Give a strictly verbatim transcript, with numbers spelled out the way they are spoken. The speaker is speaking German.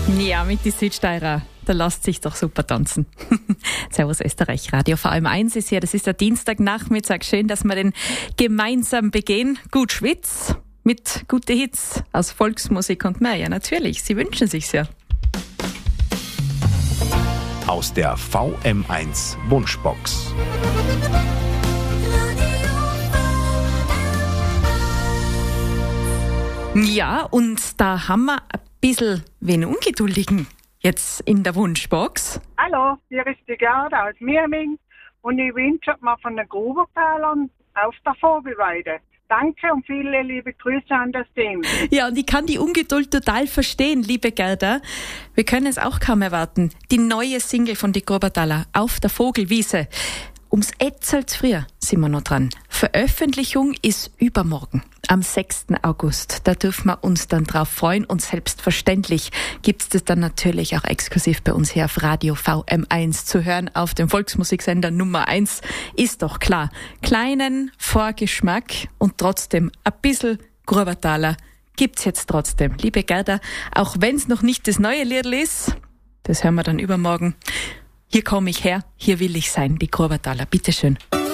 Ja, mit die Südsteirer, da lässt sich doch super tanzen. Servus Österreich, Radio V M eins ist hier, das ist der Dienstagnachmittag. Schön, dass wir den gemeinsam begehen. Gut Schwitz mit gute Hits aus Volksmusik und mehr. Ja, natürlich, Sie wünschen sich's ja. Aus der V M eins Wunschbox. Ja, und da haben wir ein bisschen wen Ungeduldigen jetzt in der Wunschbox. Hallo, hier ist die Gerda aus Mirming und ich wünsche mir von den Grubertalern auf der Vogelweide. Danke und viele liebe Grüße an das Team. Ja, und ich kann die Ungeduld total verstehen, liebe Gerda. Wir können es auch kaum erwarten. Die neue Single von die Grubertaler auf der Vogelwiese. Ums Etzels früher sind wir noch dran. Veröffentlichung ist übermorgen, am sechsten August. Da dürfen wir uns dann drauf freuen und selbstverständlich gibt's das dann natürlich auch exklusiv bei uns hier auf Radio V M eins zu hören auf dem Volksmusiksender Nummer eins. Ist doch klar. Kleinen Vorgeschmack und trotzdem ein bisschen Grubertaler gibt's jetzt trotzdem. Liebe Gerda, auch wenn's noch nicht das neue Lied ist, das hören wir dann übermorgen. Hier komme ich her, hier will ich sein, die Grubertaler. Bitteschön.